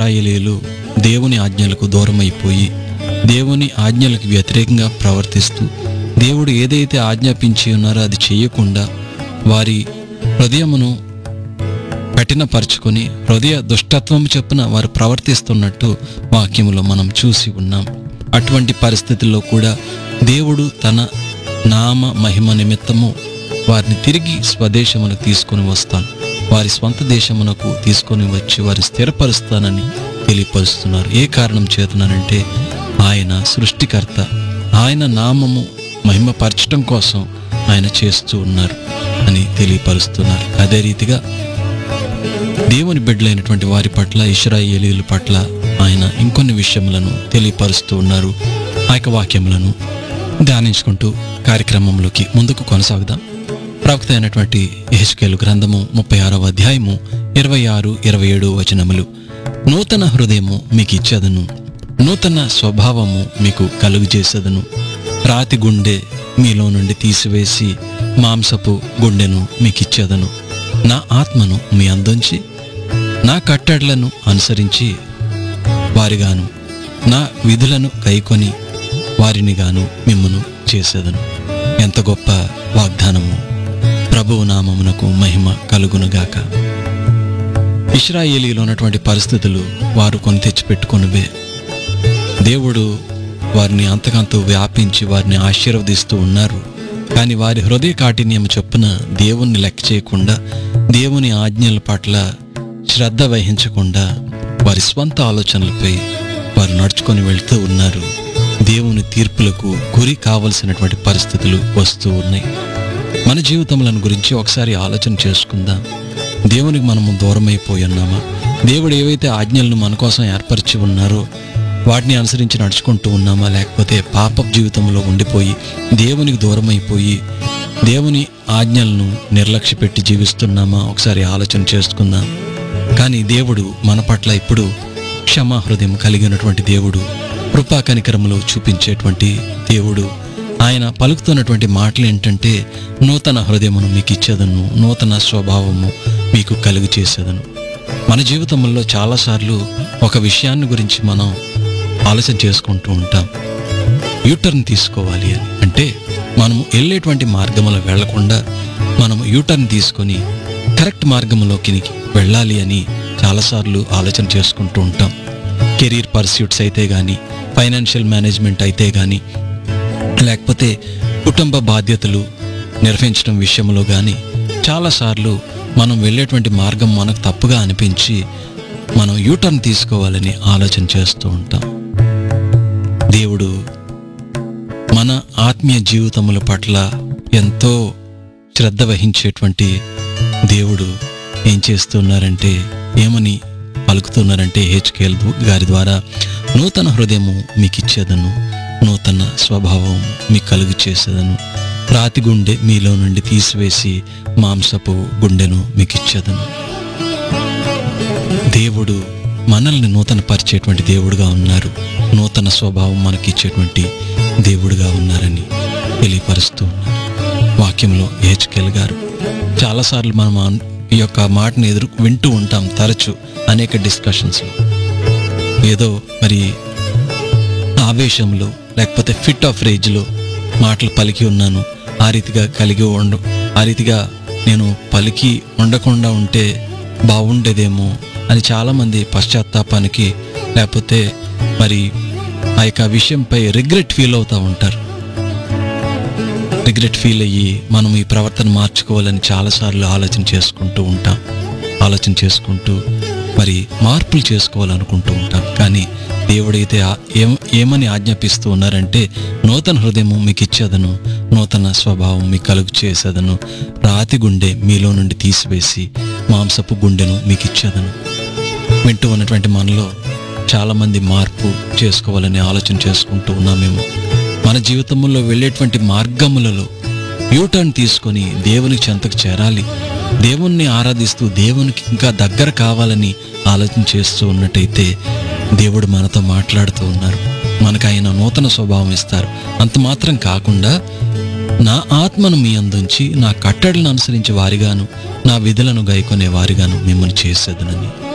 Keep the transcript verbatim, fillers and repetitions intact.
ఇశ్రాయేలీయులు దేవుని ఆజ్ఞలకు దూరమైపోయి దేవుని ఆజ్ఞలకు వ్యతిరేకంగా ప్రవర్తిస్తూ దేవుడు ఏదైతే ఆజ్ఞాపించి ఉన్నారో అది చేయకుండా వారి హృదయమును కఠినపరుచుకొని హృదయ దుష్టత్వం చొప్పున వారు ప్రవర్తిస్తున్నట్టు వాక్యములో మనం చూసి ఉన్నాం. అటువంటి పరిస్థితుల్లో కూడా దేవుడు తన నామ మహిమ నిమిత్తము వారిని తిరిగి స్వదేశమునకు తీసుకొని వస్తాను, వారి స్వంత దేశమునకు తీసుకొని వచ్చి వారిని స్థిరపరుస్తానని తెలియపరుస్తున్నారు. ఏ కారణం చేతనంటే ఆయన సృష్టికర్త, ఆయన నామము మహిమపరచడం కోసం ఆయన చేస్తూ ఉన్నారు అని తెలియపరుస్తున్నారు. అదే రీతిగా దేవుని బిడ్డలైనటువంటి వారి పట్ల, ఇశ్రాయేలీయుల పట్ల ఆయన ఇంకొన్ని విషయములను తెలియపరుస్తూ ఉన్నారు. ఆ యొక్క వాక్యములను ధ్యానించుకుంటూ కార్యక్రమంలోకి ముందుకు కొనసాగుదాం. ప్రవక్త అయినటువంటి యెహెజ్కేలు గ్రంథము ముప్పై ఆరవ అధ్యాయము ఇరవై ఆరు ఇరవై ఏడు వచనములు. నూతన హృదయము మీకు ఇచ్చేదను, నూతన స్వభావము మీకు కలుగు చేసేదను, రాతి గుండె మీలో నుండి తీసివేసి మాంసపు గుండెను మీకు ఇచ్చేదను, నా ఆత్మను మీ అందుంచి నా కట్టడలను అనుసరించి వారిగాను నా విధులను గైకొని వారినిగాను మిమ్మును చేసేదను. ఎంత గొప్ప వాగ్దానము! ప్రభువు నామమునకు మహిమ కలుగునుగాక. ఇశ్రాయేలీలో ఉన్నటువంటి పరిస్థితులు వారు కొని తెచ్చిపెట్టుకొనివే. దేవుడు వారిని అంతకంతూ వ్యాపించి వారిని ఆశీర్వదిస్తూ ఉన్నారు. కానీ వారి హృదయ కాఠిన్యం చొప్పున దేవుణ్ణి లెక్క చేయకుండా, దేవుని ఆజ్ఞల పట్ల శ్రద్ధ వహించకుండా వారి స్వంత ఆలోచనలపై వారు నడుచుకొని వెళ్తూ ఉన్నారు. దేవుని తీర్పులకు గురి కావలసినటువంటి పరిస్థితులు వస్తూ ఉన్నాయి. మన జీవితములను గురించి ఒకసారి ఆలోచన చేసుకుందాం. దేవునికి మనము దూరమైపోయి ఉన్నామా? దేవుడు ఏవైతే ఆజ్ఞలను మన కోసం ఏర్పరిచి ఉన్నారో వాటిని అనుసరించి నడుచుకుంటూ ఉన్నామా? లేకపోతే పాపపు జీవితంలో ఉండిపోయి దేవునికి దూరమైపోయి దేవుని ఆజ్ఞలను నిర్లక్ష్య పెట్టి జీవిస్తున్నామా? ఒకసారి ఆలోచన చేసుకుందాం. కానీ దేవుడు మన పట్ల ఇప్పుడు క్షమా హృదయం కలిగినటువంటి దేవుడు, కృపా కనికరములు చూపించేటువంటి దేవుడు. ఆయన పలుకుతున్నటువంటి మాటలు ఏంటంటే, నూతన హృదయమును మీకు ఇచ్చేదను, నూతన స్వభావము మీకు కలుగు చేసేదను. మన జీవితంలో చాలాసార్లు ఒక విషయాన్ని గురించి మనం ఆలోచన చేసుకుంటూ ఉంటాం. యూటర్న్ తీసుకోవాలి అని అంటే, మనము వెళ్ళేటువంటి మార్గంలో వెళ్లకుండా మనము యూటర్న్ తీసుకొని కరెక్ట్ మార్గంలోకి వెళ్ళాలి అని చాలాసార్లు ఆలోచన చేసుకుంటూ ఉంటాం. కెరీర్ పర్స్యూట్స్ అయితే కానీ, ఫైనాన్షియల్ మేనేజ్మెంట్ అయితే కానీ, లేకపోతే కుటుంబ బాధ్యతలు నిర్వహించడం విషయంలో కానీ చాలాసార్లు మనం వెళ్ళేటువంటి మార్గం మనకు తప్పుగా అనిపించి మనం యూటర్న్ తీసుకోవాలని ఆలోచన చేస్తూ ఉంటాం. దేవుడు మన ఆత్మీయ జీవితముల పట్ల ఎంతో శ్రద్ధ వహించేటువంటి దేవుడు ఏం చేస్తున్నారంటే, ఏమని పలుకుతున్నారంటే, యెహెజ్కేలు గారి ద్వారా నూతన హృదయము మీకు ఇచ్చేదను, నూతన స్వభావం మీకు కలుగు చేసేదను, రాతి గుండె మీలో నుండి తీసివేసి మాంసపు గుండెను మీకు ఇచ్చేదను. దేవుడు మనల్ని నూతన పరిచేటువంటి దేవుడుగా ఉన్నారు, నూతన స్వభావం మనకి ఇచ్చేటువంటి దేవుడుగా ఉన్నారని తెలియపరుస్తూ ఉన్నారు వాక్యంలో యెహెజ్కేలు గారు. చాలాసార్లు మనం ఈ యొక్క మాటను ఎదురు వింటూ ఉంటాం తరచు అనేక డిస్కషన్స్లో. ఏదో మరి ఆవేశంలో లేకపోతే ఫిట్ ఆఫ్ రేజ్లో మాటలు పలికి ఉన్నాను, ఆ రీతిగా కలిగి ఉండ ఆ రీతిగా నేను పలికి ఉండకుండా ఉంటే బాగుండేదేమో అని చాలామంది పశ్చాత్తాపానికి లేకపోతే మరి ఆ యొక్క విషయంపై రిగ్రెట్ ఫీల్ అవుతూ ఉంటారు. రిగ్రెట్ ఫీల్ అయ్యి మనం ఈ ప్రవర్తన మార్చుకోవాలని చాలాసార్లు ఆలోచన చేసుకుంటూ ఉంటాం. ఆలోచన చేసుకుంటూ మరి మార్పులు చేసుకోవాలనుకుంటూ ఉంటాం. కానీ దేవుడైతే ఏం ఏమని ఆజ్ఞాపిస్తూ ఉన్నారంటే, నూతన హృదయము మీకు ఇచ్చేదను, నూతన స్వభావం మీకు కలుగు చేసేదను, రాతి గుండె మీలో నుండి తీసివేసి మాంసపు గుండెను మీకు ఇచ్చేదను. వింటూ ఉన్నటువంటి మనలో చాలామంది మార్పు చేసుకోవాలని ఆలోచన చేసుకుంటూ ఉన్నామేమో. మన జీవితంలో వెళ్ళేటువంటి మార్గములలో యూటర్న్ తీసుకొని దేవునికి చెంతకు చేరాలి, దేవుణ్ణి ఆరాధిస్తూ దేవునికి ఇంకా దగ్గర కావాలని ఆలోచన చేస్తూ ఉన్నట్టయితే దేవుడు మనతో మాట్లాడుతూ ఉన్నారు. మనకు ఆయన నూతన స్వభావం ఇస్తారు. అంత మాత్రం కాకుండా, నా ఆత్మను మీ అందుంచి నా కట్టడలను అనుసరించి వారిగాను నా విధులను గైకొనే వారిగాను మిమ్మల్ని చేసేదనని